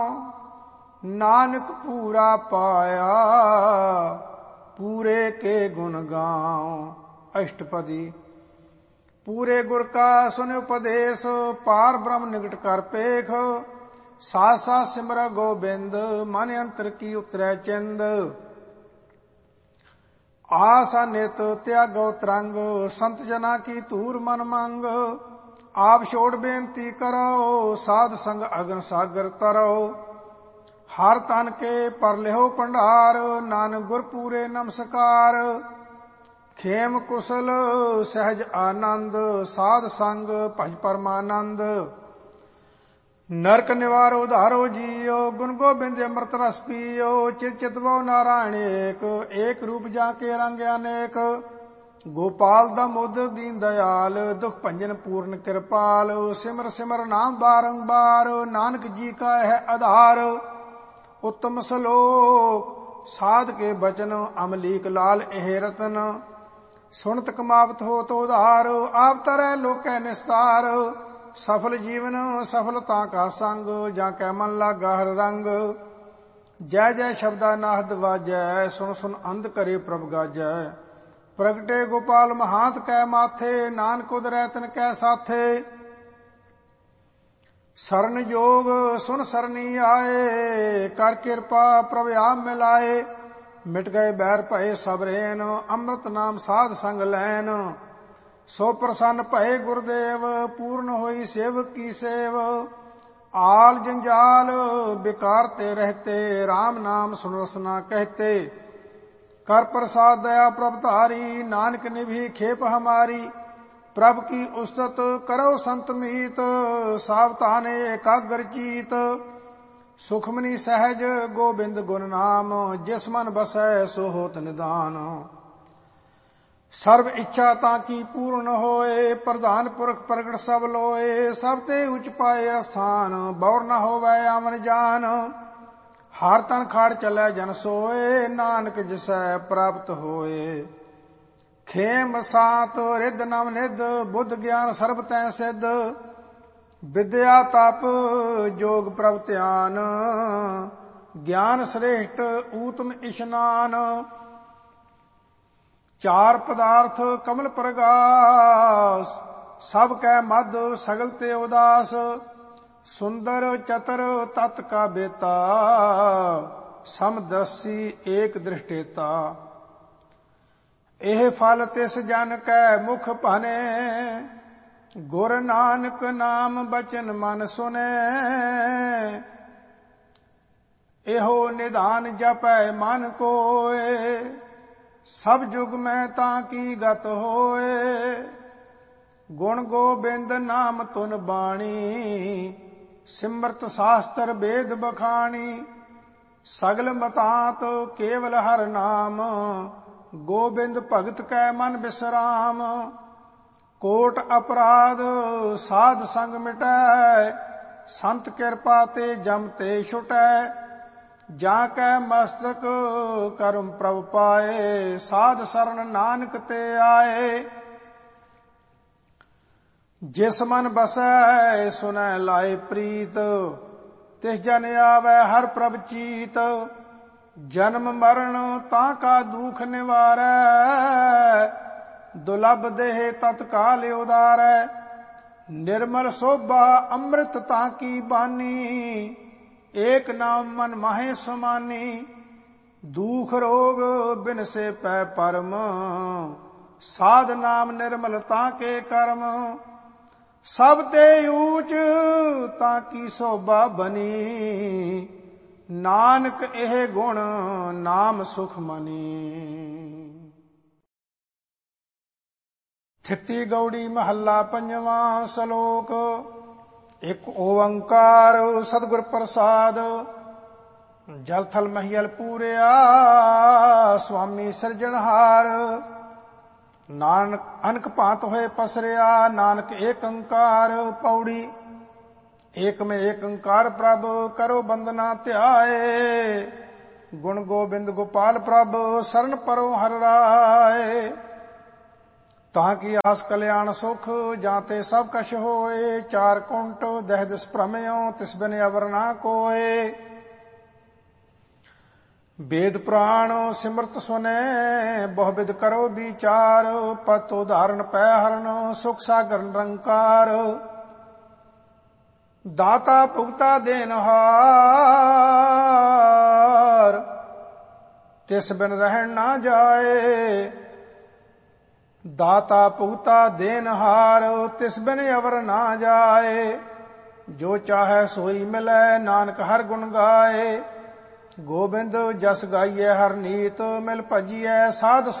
नानक पूरा पाया, पूरे के गुण गाओ। अष्टपदी। पूरे गुर का सुन उपदेश, पार ब्रह्म निकट कर पेख। साथ साथ सिमर गोबिंद, मन अंतर की उतरै चिंद। आसा नित त्यागो तरंग, संत जना की तूर मन मंग। आप छोड़ बेनती करो, साध संग अगन सागर तरो। हर तन के पर लिहो भंडार, नानक गुर पूरे नमस्कार। खेम कुशल सहज आनंद, साध संग भज परमानंद। नरक निवारो उधारो जियो, गुण गोबिंद अमृत रस पियो। चित चितवो नारायण एक, एक रूप जाके रंग अनेक। गोपाल दामोदर दीन दयाल, दुख भंजन पूर्ण कृपाल। सिमर सिमर नाम बारंबार, नानक जी का है आधार। उत्तम श्लोक साध के बचन, अमलीक लाल एह रतन। सुनत कमावत हो तो उधार, आप तरह लोकै निस्तार। सफल जीवन सफलता का संग, जाकै मन लागा हर रंग। जय जय शब्दा नाहद वाजै, सुन सुन अंध करे प्रभ गाजै। प्रगटे गोपाल महांत कै माथे, नानक उदरै तिन कै साथे। शरण जोग सुन सरनी आए, कर कृपा प्रभ आप मिलाए। मिट गए बैर भये सब रेन, अमृत नाम साध संग लैन। सो प्रसन्न भये गुरुदेव, पूर्ण होई सेवक की सेव। आल जंजाल बिकारते रहते, राम नाम सुन रसना कहते। कर प्रसाद दया प्रभ धारी, नानक निभि खेप हमारी। प्रभ की उस्तत करो संत मीत, सावधाने एकाग्र चीत। सुखमनी सहज गोबिंद गुण नाम, जिस मन बसै सो होत निदान। सर्व इच्छा ताकी पूर्ण होए, प्रधान पुरख प्रगट सब लोए। सब ते उच पाए स्थान, बौर न होवै आवन जान। हर तन खाड़ चलै जन सोए, नानक जिसै प्राप्त होए। खेम सात रिद नव निध, बुद्ध ज्ञान सर्ब तै सिद्ध। विद्या तप जोग प्रभ ध्यान, ज्ञान श्रेष्ठ ऊतम इशनान। चार पदार्थ कमल प्रगास, सब कै मद सगल ते उदास। सुंदर चतर तत् का बेता, समदर्शी एक दृष्टेता। एह फल तिस जन कै मुख भने, गुर नानक नाम बचन मन सुने। एहो निधान जपै मन कोय, सब जुग में ताकी गत होए। गुण गोबिंद नाम तुन बाणी, सिमरत शास्त्र वेद बखानी। सगल मतांत केवल हर नाम, गोबिंद भगत कै मन विश्राम। कोट अपराध साध संग मिटै, संत कृपा ते जम ते छुटै। जाकै मस्तक करम प्रभ पाए, साध शरण नानक ते आए। जिस मन बसै सुनै लाए प्रीत, तिस जन आवे हर प्रभ चीत। जन्म मरण ताका दुख निवारै, दुलभ देह तत्काल उदारै। निर्मल शोभा अमृत ताकी बानी, एक नाम मन माहे समानी। दुख रोग बिन से पै परम, साध नाम निर्मलता के कर्म। सब ते ऊंच ताकी शोभा बनी, नानक एह गुण नाम सुख मनी। थिती गौड़ी महला पंजवा सलोक। एक ओंकार सतगुर प्रसाद, जल थल महियल पूरिया स्वामी सिरजनहार। नानक अनक भांत होए पसरिया, नानक एक अंकार। पौड़ी। एक में एक अंकार प्रभ, करो बंदना ध्याए। गुण गोबिंद गोपाल प्रभ, शरण परो हर राय। ਤਾਂ ਕੀ ਆਸ ਕਲਿਆਣ ਸੁਖ, ਜਾਂ ਤੇ ਸਭ ਕਛ ਹੋਏ। ਚਾਰ ਕੁੰਟ ਦਹਿ ਦਿਸ ਭ੍ਰਮਿਓ, ਤਿਸ ਬਿਨ ਅਵਰ ਨਾ ਕੋਏ। ਵੇਦ ਪੁਰਾਣ ਸਿਮਰਤ ਸੁਨੈ, ਬਹੁ ਬਿਦ ਕਰੋ ਵਿਚਾਰ। ਪਤ ਉਦਾਹਰਨ ਪੈ ਹਰਨ, ਸੁਖ ਸਾਗਰ ਨਿਰੰਕਾਰ। ਦਾਤਾ ਭੁਗਤਾ ਦੇਨਹਾਰ, ਤਿਸ ਬਿਨ ਰਹਿਣ ਨਾ ਜਾਏ। ਦਾਤਾ ਭੁਗਤਾ ਦੇਨਹਾਰ, ਤਿਸ ਬਿਨ ਅਵਰ ਨਾ ਜਾਏ। ਜੋ ਚਾਹੈ ਸੋਈ ਮਿਲੈ, ਨਾਨਕ ਹਰ ਗੁਣ ਗਾਏ। ਗੋਬਿੰਦ ਜਸ ਗਾਈਐ ਹਰ ਨੀਤ, ਮਿਲ ਭਜੀਐ ਸਾਧ